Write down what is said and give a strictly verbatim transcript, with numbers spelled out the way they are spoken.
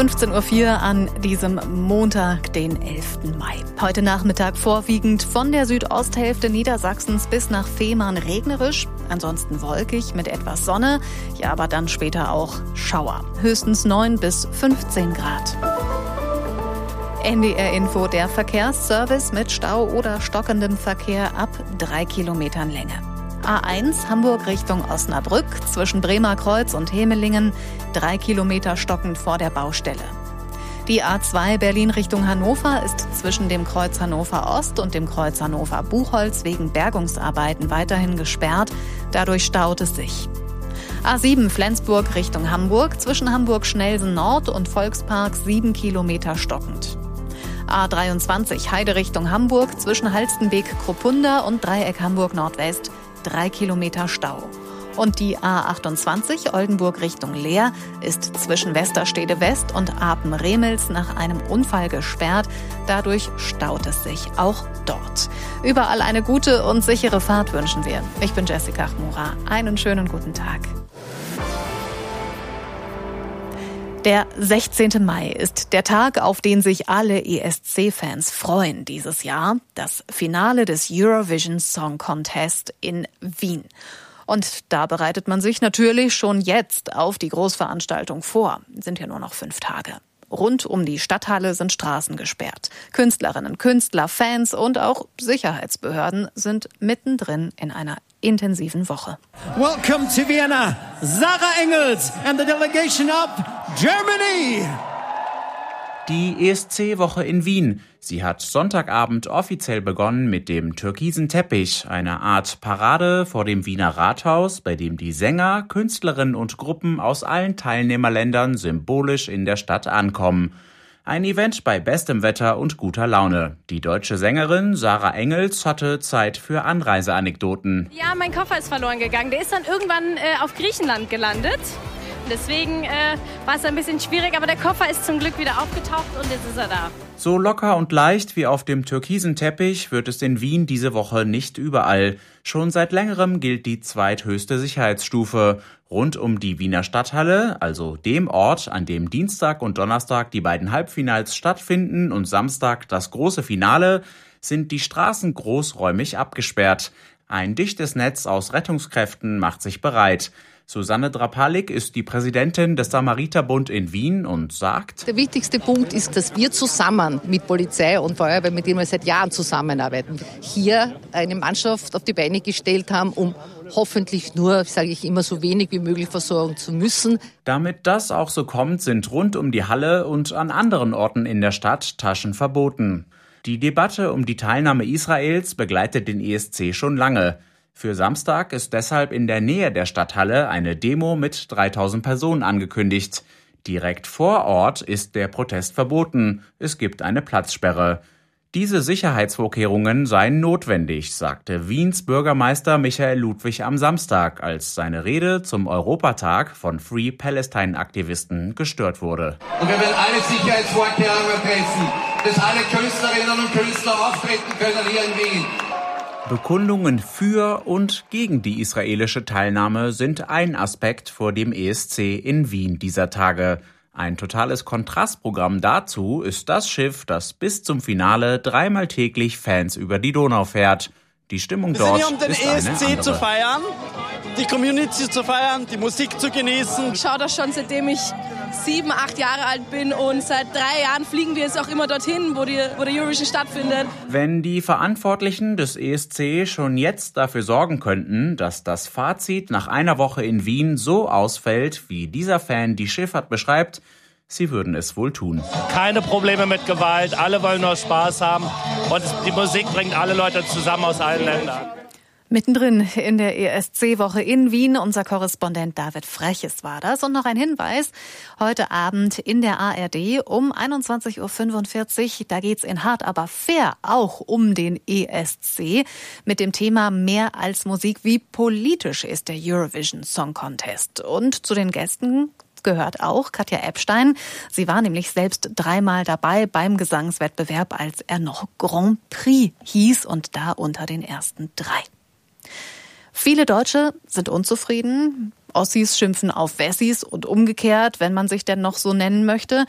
fünfzehn Uhr vier an diesem Montag, den elften Mai. Heute Nachmittag vorwiegend von der Südosthälfte Niedersachsens bis nach Fehmarn regnerisch, ansonsten wolkig mit etwas Sonne, ja, aber dann später auch Schauer. Höchstens neun bis fünfzehn Grad. N D R-Info, der Verkehrsservice mit Stau oder stockendem Verkehr ab drei Kilometern Länge. A eins Hamburg Richtung Osnabrück zwischen Bremer Kreuz und Hemelingen, drei Kilometer stockend vor der Baustelle. Die A zwei Berlin Richtung Hannover ist zwischen dem Kreuz Hannover Ost und dem Kreuz Hannover Buchholz wegen Bergungsarbeiten weiterhin gesperrt. Dadurch staut es sich. A sieben Flensburg Richtung Hamburg zwischen Hamburg-Schnelsen Nord und Volkspark sieben Kilometer stockend. A dreiundzwanzig Heide Richtung Hamburg zwischen Halstenbek-Kruppunda und Dreieck Hamburg Nordwest drei Kilometer Stau. Und die A achtundzwanzig Oldenburg Richtung Leer ist zwischen Westerstede West und Apen-Remels nach einem Unfall gesperrt. Dadurch staut es sich auch dort. Überall eine gute und sichere Fahrt wünschen wir. Ich bin Jessica Chmura. Einen schönen guten Tag. Der sechzehnte Mai ist der Tag, auf den sich alle E S C-Fans freuen dieses Jahr. Das Finale des Eurovision Song Contest in Wien. Und da bereitet man sich natürlich schon jetzt auf die Großveranstaltung vor. Sind ja nur noch fünf Tage. Rund um die Stadthalle sind Straßen gesperrt. Künstlerinnen, Künstler, Fans und auch Sicherheitsbehörden sind mittendrin in einer intensiven Woche. Welcome to Vienna, Sarah Engels and the delegation of Germany. Die E S C-Woche in Wien. Sie hat Sonntagabend offiziell begonnen mit dem türkisen Teppich, einer Art Parade vor dem Wiener Rathaus, bei dem die Sänger, Künstlerinnen und Gruppen aus allen Teilnehmerländern symbolisch in der Stadt ankommen. Ein Event bei bestem Wetter und guter Laune. Die deutsche Sängerin Sarah Engels hatte Zeit für Anreiseanekdoten. Ja, mein Koffer ist verloren gegangen. Der ist dann irgendwann äh, auf Griechenland gelandet. Deswegen äh, war es ein bisschen schwierig, aber der Koffer ist zum Glück wieder aufgetaucht und jetzt ist er da. So locker und leicht wie auf dem türkisen Teppich wird es in Wien diese Woche nicht überall. Schon seit längerem gilt die zweithöchste Sicherheitsstufe. Rund um die Wiener Stadthalle, also dem Ort, an dem Dienstag und Donnerstag die beiden Halbfinals stattfinden und Samstag das große Finale, sind die Straßen großräumig abgesperrt. Ein dichtes Netz aus Rettungskräften macht sich bereit. Susanne Drapalik ist die Präsidentin des Samariterbund in Wien und sagt: Der wichtigste Punkt ist, dass wir zusammen mit Polizei und Feuerwehr, mit denen wir seit Jahren zusammenarbeiten, hier eine Mannschaft auf die Beine gestellt haben, um hoffentlich nur, sage ich immer, so wenig wie möglich versorgen zu müssen. Damit das auch so kommt, sind rund um die Halle und an anderen Orten in der Stadt Taschen verboten. Die Debatte um die Teilnahme Israels begleitet den E S C schon lange. Für Samstag ist deshalb in der Nähe der Stadthalle eine Demo mit dreitausend Personen angekündigt. Direkt vor Ort ist der Protest verboten. Es gibt eine Platzsperre. Diese Sicherheitsvorkehrungen seien notwendig, sagte Wiens Bürgermeister Michael Ludwig am Samstag, als seine Rede zum Europatag von Free Palestine-Aktivisten gestört wurde. Und wir werden alle Sicherheitsvorkehrungen treffen, dass alle Künstlerinnen und Künstler auftreten können hier in Wien. Bekundungen für und gegen die israelische Teilnahme sind ein Aspekt vor dem E S C in Wien dieser Tage. Ein totales Kontrastprogramm dazu ist das Schiff, das bis zum Finale dreimal täglich Fans über die Donau fährt. Die Stimmung dort ist eine andere. Wir sind hier, um den E S C zu feiern, die Community zu feiern, die Musik zu genießen. Ich schaue das schon, seitdem ich sieben, acht Jahre alt bin und seit drei Jahren fliegen wir jetzt auch immer dorthin, wo, die, wo der Eurovision stattfindet. Wenn die Verantwortlichen des E S C schon jetzt dafür sorgen könnten, dass das Fazit nach einer Woche in Wien so ausfällt, wie dieser Fan die Schifffahrt beschreibt, sie würden es wohl tun. Keine Probleme mit Gewalt, alle wollen nur Spaß haben und die Musik bringt alle Leute zusammen aus allen Ländern. Mittendrin in der E S C-Woche in Wien, unser Korrespondent David Freches war das. Und noch ein Hinweis, heute Abend in der A R D um einundzwanzig Uhr fünfundvierzig, da geht's in Hart aber fair auch um den E S C mit dem Thema Mehr als Musik. Wie politisch ist der Eurovision Song Contest? Und zu den Gästen gehört auch Katja Epstein. Sie war nämlich selbst dreimal dabei beim Gesangswettbewerb, als er noch Grand Prix hieß und da unter den ersten drei. Viele Deutsche sind unzufrieden. Ossis schimpfen auf Wessis und umgekehrt, wenn man sich denn noch so nennen möchte.